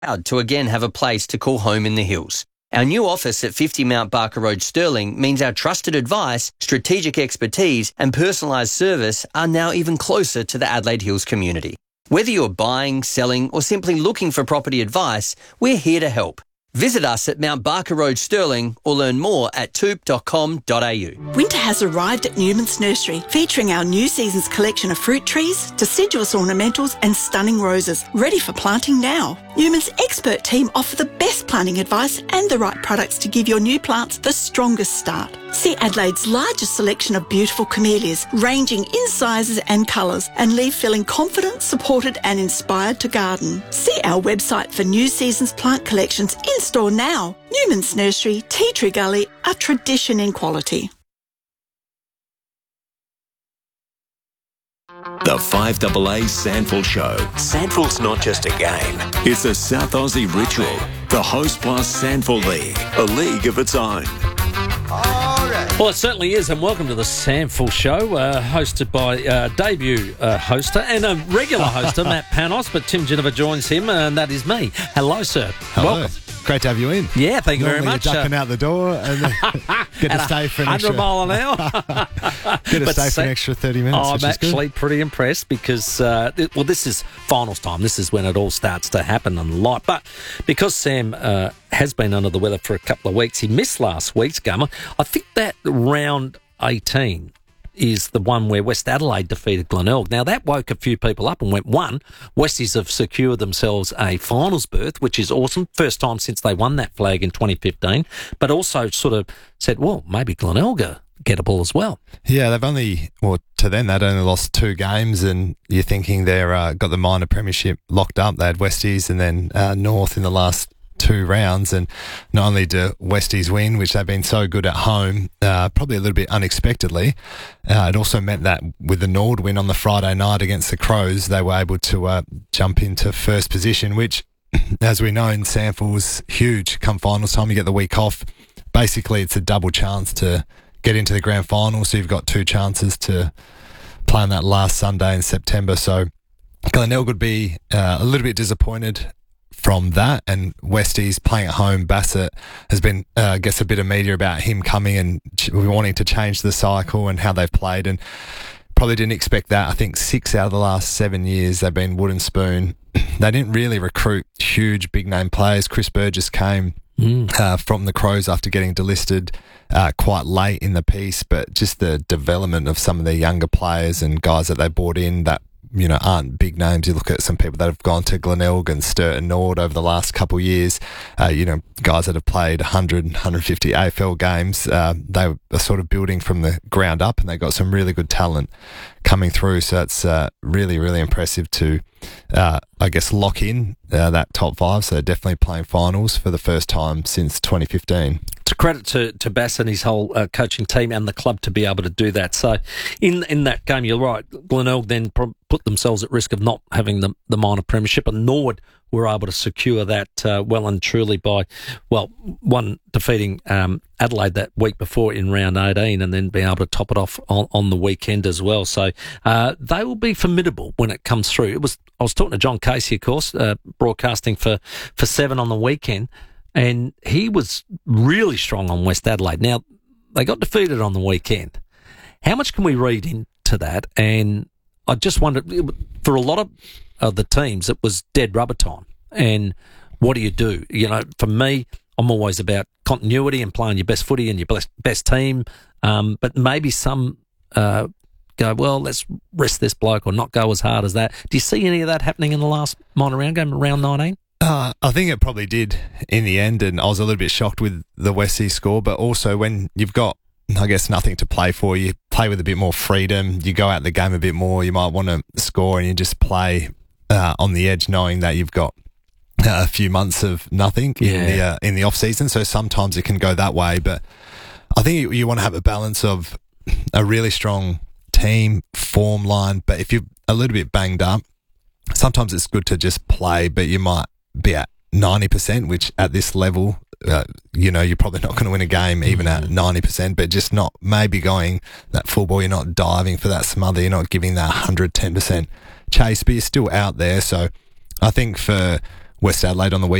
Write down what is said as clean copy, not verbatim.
proud to again have a place to call home in the hills. Our new office at 50 Mount Barker Road, Stirling, means our trusted advice, strategic expertise and personalised service are now even closer to the Adelaide Hills community. Whether you're buying, selling or simply looking for property advice, we're here to help. Visit us at Mount Barker Road, Stirling, or learn more at toop.com.au. Winter has arrived at Newman's Nursery, featuring our new season's collection of fruit trees, deciduous ornamentals and stunning roses, ready for planting now. Newman's expert team offer the best planting advice and the right products to give your new plants the strongest start. See Adelaide's largest selection of beautiful camellias, ranging in sizes and colours, and leave feeling confident, supported and inspired to garden. See our website for new season's plant collections in store now. Newman's Nursery, Tea Tree Gully, a tradition in quality. The 5AA SANFL Show. SANFL's not just a game, it's a South Aussie ritual. The Host Plus SANFL League, a league of its own. Well, it certainly is, and welcome to the SANFL Show, hosted by debut hoster and a regular hoster, Matt Panos, but Tim Ginniver joins him, and that is me. Hello, sir. Hello. Welcome. Great to have you in. Yeah, thank you very Normally much. You're ducking out the door and get to stay for an 100 extra... mile an hour. Get to stay for an extra 30 minutes, I'm which is actually good. pretty impressed because, this is finals time. This is when it all starts to happen and light. But because Sam has been under the weather for a couple of weeks, he missed last week's game. I think that round 18 is the one where West Adelaide defeated Glenelg. Now, that woke a few people up and went, one, Westies have secured themselves a finals berth, which is awesome. First time since they won that flag in 2015. But also sort of said, well, maybe Glenelg are gettable as well. Yeah, they've only, to them, they'd only lost 2 games, and you're thinking they're got the minor premiership locked up. They had Westies and then North in the last 2 rounds, and not only do Westies win, which they've been so good at home, probably a little bit unexpectedly, it also meant that with the Nord win on the Friday night against the Crows, they were able to jump into first position, which, as we know in SANFL, was huge. Come finals time, you get the week off. Basically, it's a double chance to get into the grand final, so you've got 2 chances to play on that last Sunday in September. So Glenelg would be a little bit disappointed from that, and Westies playing at home. Bassett has been, I guess, a bit of media about him coming and wanting to change the cycle and how they've played, and probably didn't expect that. I think 6 out of the last 7 years they've been wooden spoon. They didn't really recruit huge big name players. Chris Burgess came from the Crows after getting delisted quite late in the piece, but just the development of some of their younger players and guys that they brought in that aren't big names. You look at some people that have gone to Glenelg and Sturt and Nord over the last couple of years, guys that have played 100, 150 AFL games. They are sort of building from the ground up, and they got some really good talent coming through. So it's really, really impressive to, lock in that top 5. So definitely playing finals for the first time since 2015. It's a credit to Bass and his whole coaching team and the club to be able to do that. So in that game, you're right, Glenelg then put themselves at risk of not having the minor premiership, and Nord were able to secure that well and truly by, one, defeating Adelaide that week before in round 18, and then being able to top it off on the weekend as well. So they will be formidable when it comes through. I was talking to John Casey, of course, broadcasting for 7 on the weekend, and he was really strong on West Adelaide. Now, they got defeated on the weekend. How much can we read into that? And I just wondered, for a lot of the teams, it was dead rubber time. And what do you do? For me, I'm always about continuity and playing your best footy and your best team. But maybe some go, well, let's rest this bloke or not go as hard as that. Do you see any of that happening in the last minor round game, round 19? I think it probably did in the end, and I was a little bit shocked with the Westies score, but also when you've got, I guess, nothing to play for, you play with a bit more freedom, you go out the game a bit more, you might want to score, and you just play on the edge knowing that you've got a few months of nothing in the off season. So sometimes it can go that way, but I think you want to have a balance of a really strong team form line, but if you're a little bit banged up, sometimes it's good to just play, but you might be at 90%, which at this level, you're probably not going to win a game even at 90%, but just not maybe going that full ball. You're not diving for that smother. You're not giving that 110% chase, but you're still out there. So I think for West Adelaide on the weekend.